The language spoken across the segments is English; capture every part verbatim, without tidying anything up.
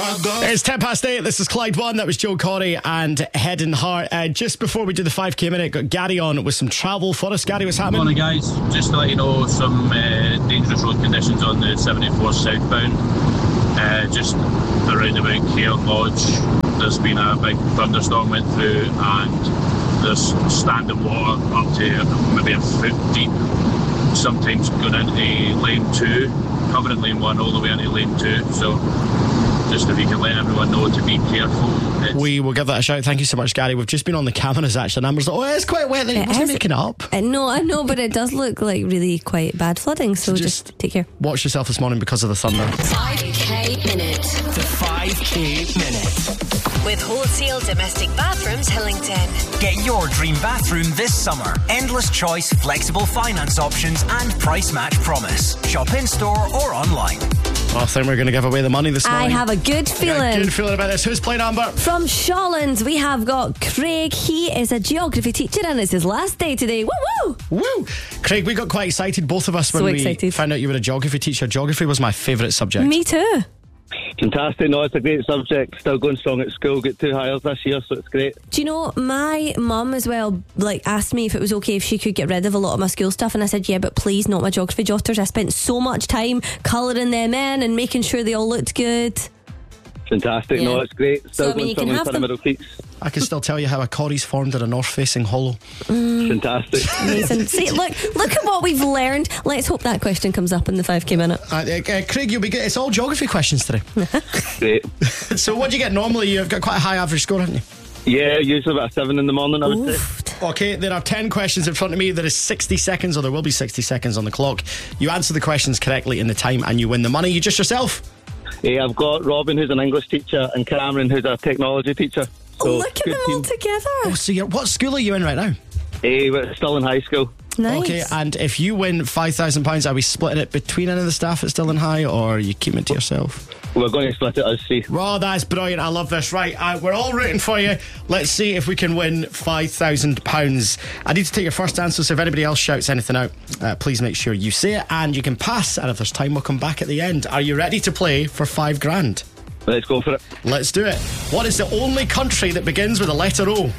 I go. It's ten past eight. This is Clyde One. That was Joe Corey and Head and Heart. Uh, just before we do the five K minute, got Gary on with some travel for us. Gary, what's happening? Morning, guys. Just to let you know, some uh, dangerous road conditions on the seventy-four southbound. Uh, just around about Keogh Lodge, there's been a big thunderstorm went through, and there's standing water up to maybe a foot deep. Sometimes going into lane two, covering lane one all the way into lane two. So just if you can let everyone know to be careful. We will give that a shout. Thank you so much, Gary. We've just been on the cameras actually, and Amber's like, oh, it's quite wet. Then wasn't making it up. Uh, no, I know, but it does look like really quite bad flooding. So, so just, just take care. Watch yourself this morning because of the thunder. five K minute. The five K minute. With Wholesale Domestic Bathrooms Hillington. Get your dream bathroom this summer. Endless choice, flexible finance options, and price match promise. Shop in store or online. I think we're going to give away the money this morning. I have a good feeling. Yeah, good feeling about this. Who's playing, Amber? From Shawlands, we have got Craig. He is a geography teacher and it's his last day today. Woo woo! Woo! Craig, we got quite excited, both of us, when so we excited. found out you were a geography teacher. Geography was my favourite subject. Me too. Fantastic. No, it's a great subject. Still going strong at school. Got two hires this year, so it's great. Do you know, my mum as well like asked me if it was okay if she could get rid of a lot of my school stuff, and I said yeah, but please not my geography jotters. I spent so much time colouring them in and making sure they all looked good. Fantastic. Yeah. No, it's great. Still So, I mean, going you strong can in have them. perimeter feats. I can still tell you how a Corey's formed in a north-facing hollow. Mm. Fantastic. Amazing. See, look, look at what we've learned. Let's hope that question comes up in the five K minute. Uh, uh, Craig, you'll be good. It's all geography questions today. Great. So what do you get normally? You've got quite a high average score, haven't you? Yeah, usually about a seven in the morning, I would Oof. say. Okay, there are ten questions in front of me. There is sixty seconds, or there will be sixty seconds on the clock. You answer the questions correctly in the time and you win the money. You just yourself? Yeah, I've got Robin, who's an English teacher, and Cameron, who's a technology teacher. So, Look at good them all team. together. Oh, so you're, what school are you in right now? Eh, we're still in high school. Nice. Okay, and if you win five thousand pounds, are we splitting it between any of the staff at Stirling High, or are you keeping it to yourself? We're going to split it as three. Oh, that's brilliant. I love this. Right, uh, we're all rooting for you. Let's see if we can win five thousand pounds. I need to take your first answer, so if anybody else shouts anything out, uh, please make sure you say it, and you can pass, and if there's time, we'll come back at the end. Are you ready to play for five grand? Let's go for it. Let's do it. What is the only country that begins with the letter O?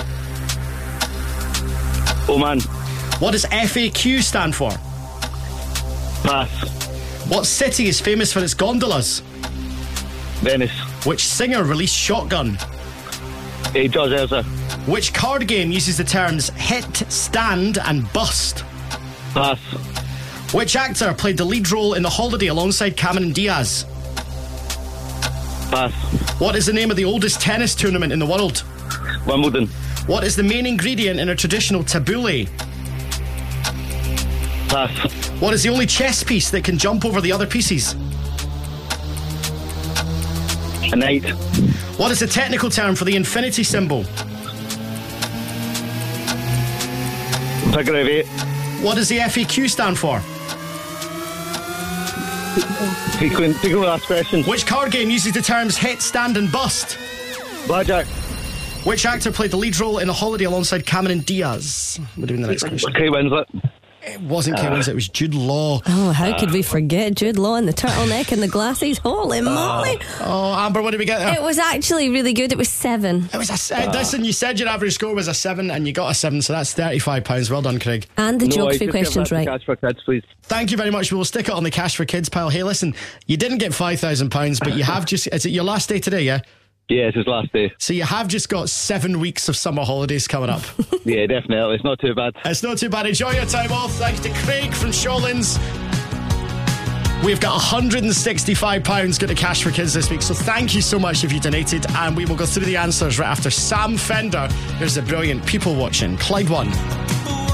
Oh, man. What does F A Q stand for? Pass. What city is famous for its gondolas? Venice. Which singer released Shotgun? Eh, George Ezra. Which card game uses the terms hit, stand and bust? Pass. Which actor played the lead role in The Holiday alongside Cameron Diaz? Pass. What is the name of the oldest tennis tournament in the world? Wimbledon. What is the main ingredient in a traditional tabbouleh? Pass. What is the only chess piece that can jump over the other pieces? A knight. What is the technical term for the infinity symbol? Figure of eight. What does the F A Q stand for? Frequent, frequent asked questions. Which card game uses the terms hit, stand and bust? Blackjack. Which actor played the lead role in The Holiday alongside Cameron Diaz? We're doing the next question. Kate Winslet. It wasn't Kate Winslet, it was Jude Law. Oh, how could we forget Jude Law and the turtleneck and the glasses? Holy moly. Oh, Amber, what did we get there? It was actually really good. It was seven. It was a se- listen, you said your average score was a seven and you got a seven, so that's thirty-five pounds. Well done, Craig. And the No, geography I just questions give that to right. Cash for Kids, please. Thank you very much. We'll stick it on the Cash for Kids pile. Hey, listen, you didn't get five thousand pounds, but you have just, is it your last day today, yeah? Yeah, it's his last day. So you have just got seven weeks of summer holidays coming up. Yeah, definitely. It's not too bad. It's not too bad. Enjoy your time off. Thanks to Craig from Shawlands. We've got one hundred sixty-five pounds go to Cash for Kids this week, so thank you so much if you donated, and we will go through the answers right after Sam Fender. Here's the brilliant People Watching, Clyde One.